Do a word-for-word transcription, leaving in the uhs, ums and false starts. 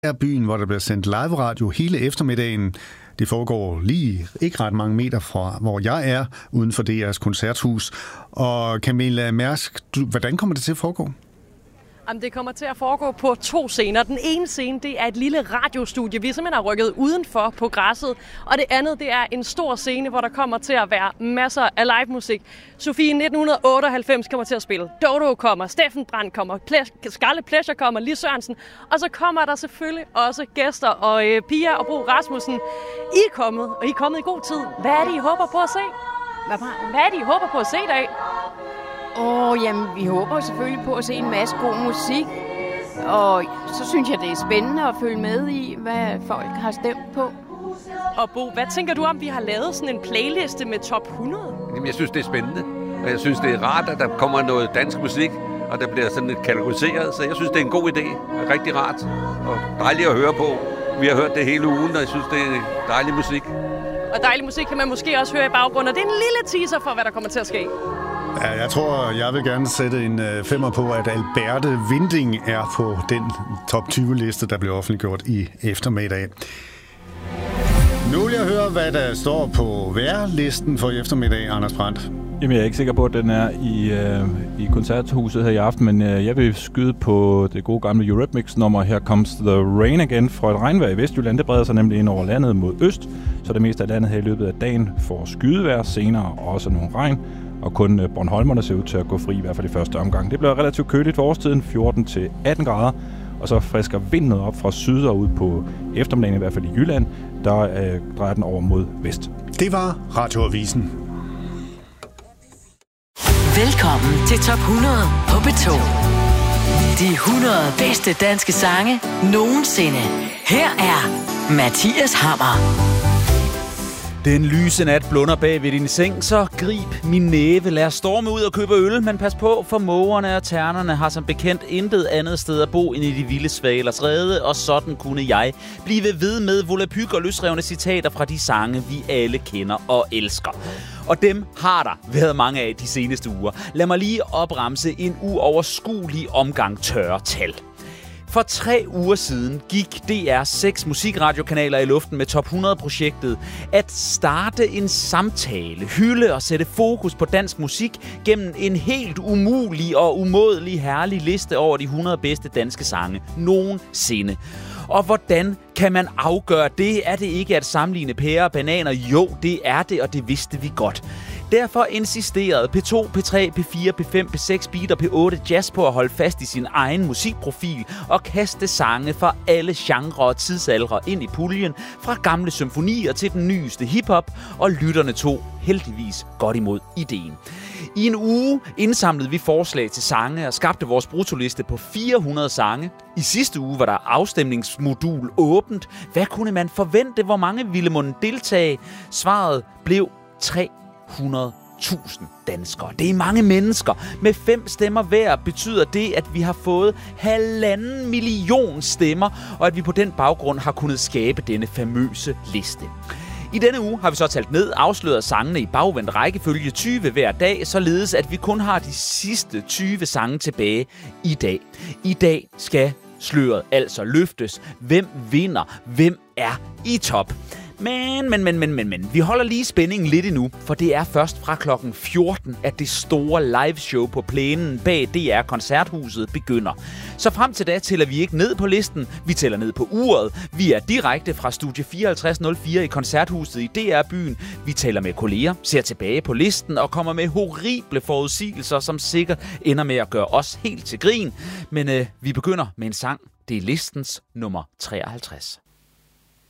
er byen, hvor der bliver sendt live radio hele eftermiddagen. Det foregår lige ikke ret mange meter fra, hvor jeg er, uden for D R's koncerthus. Og Camilla Mærsk, du, hvordan kommer det til at foregå? Jamen, det kommer til at foregå på to scener. Den ene scene, det er et lille radiostudie, vi simpelthen har rykket udenfor på græsset. Og det andet, det er en stor scene, hvor der kommer til at være masser af live-musik. Sofie nitten otteoghalvfems kommer til at spille. Dodo kommer, Steffen Brandt kommer, Ple- Skarle Pleasure kommer, Lis Sørensen. Og så kommer der selvfølgelig også gæster. Og øh, Pia og Bo Rasmussen, I er kommet, og I er kommet i god tid. Hvad er det, I håber på at se? Hvad, hvad er det, I håber på at se i dag? Åh, oh, jamen, vi håber selvfølgelig på at se en masse god musik. Og så synes jeg, det er spændende at følge med i, hvad folk har stemt på. Og Bo, hvad tænker du om, vi har lavet sådan en playliste med top hundrede? Jamen, jeg synes, det er spændende. Og jeg synes, det er rart, at der kommer noget dansk musik, og der bliver sådan lidt kategoriseret. Så jeg synes, det er en god idé. Rigtig rart og dejligt at høre på. Vi har hørt det hele ugen, og jeg synes, det er dejlig musik. Og dejlig musik kan man måske også høre i baggrunden. Og det er en lille teaser for, hvad der kommer til at ske. Ja, jeg tror, jeg vil gerne sætte en øh, femmer på, at Alberte Winding er på den top tyve-liste, der blev offentliggjort i eftermiddag. Nu vil jeg høre, hvad der står på vejrlisten for eftermiddag, Anders Brandt. Jamen, jeg er ikke sikker på, at den er i, øh, i koncerthuset her i aften, men øh, jeg vil skyde på det gode gamle Eurythmics-nummer Here Comes the Rain Again, for et regnvejr i Vestjylland. Det breder sig nemlig ind over landet mod øst, så det meste af landet her i løbet af dagen får skydevejr, senere også nogle regn. Og kun Bornholmerne ser ud til at gå fri, i hvert fald i første omgang. Det bliver relativt køligt for årstiden, fjorten til atten grader. Og så frisker vinden op fra syd og ud på eftermiddagen, i hvert fald i Jylland. Der øh, drejer den over mod vest. Det var Radioavisen. Velkommen til top hundrede på B to. De hundrede bedste danske sange nogensinde. Her er Mathias Hammer. Den lyse nat blunder bag ved din seng, så grib min næve. Lad os storme ud og købe øl, men pas på, for mågerne og ternerne har som bekendt intet andet sted at bo end i de vilde svalers rede, og sådan kunne jeg blive ved med volapyk og løsrevne citater fra de sange, vi alle kender og elsker. Og dem har der været mange af de seneste uger. Lad mig lige opremse en uoverskuelig omgang tørre tal. For tre uger siden gik D R's seks musikradiokanaler i luften med top hundrede-projektet at starte en samtale, hylde og sætte fokus på dansk musik gennem en helt umulig og umådelig herlig liste over de hundrede bedste danske sange nogensinde. Og hvordan kan man afgøre det? Er det ikke at sammenligne pærer og bananer? Jo, det er det, og det vidste vi godt. Derfor insisterede P to, P tre, P fire, P fem, P seks, Beat og P otte Jazz på at holde fast i sin egen musikprofil og kaste sange fra alle genrer og tidsaldre ind i puljen, fra gamle symfonier til den nyeste hiphop, og lytterne tog heldigvis godt imod ideen. I en uge indsamlede vi forslag til sange og skabte vores bruttoliste på fire hundrede sange. I sidste uge var der afstemningsmodul åbent. Hvad kunne man forvente? Hvor mange ville måtte deltage? Svaret blev tre hundrede tusind danskere. Det er mange mennesker. Med fem stemmer hver betyder det, at vi har fået halvanden million stemmer, og at vi på den baggrund har kunnet skabe denne famøse liste. I denne uge har vi så talt ned, afsløret sangene i bagvendt rækkefølge tyve hver dag, således at vi kun har de sidste tyve sange tilbage i dag. I dag skal sløret altså løftes. Hvem vinder? Hvem er i top? Men, men, men, men, men, men, vi holder lige spændingen lidt endnu, for det er først fra klokken fjorten, at det store liveshow på plænen bag D R Koncerthuset begynder. Så frem til da tæller vi ikke ned på listen, vi tæller ned på uret. Vi er direkte fra studie fireoghalvtreds nul fire i Koncerthuset i D R-byen. Vi taler med kolleger, ser tilbage på listen og kommer med horrible forudsigelser, som sikkert ender med at gøre os helt til grin. Men øh, vi begynder med en sang. Det er listens nummer treoghalvtreds.